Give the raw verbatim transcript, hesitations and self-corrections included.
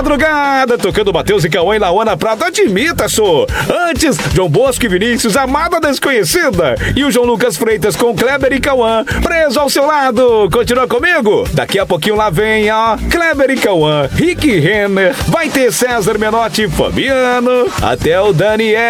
madrugada, tocando Matheus e Cauã e Lauana Prata. Admita, sou. Antes, João Bosco e Vinícius, Amada Desconhecida. E o João Lucas Freitas com Kleber e Cauã, preso ao seu lado. Continua comigo? Daqui a pouquinho lá vem, ó, Kleber e Cauã, Rick Renner, vai ter César Menotti e Fabiano, até o Daniel.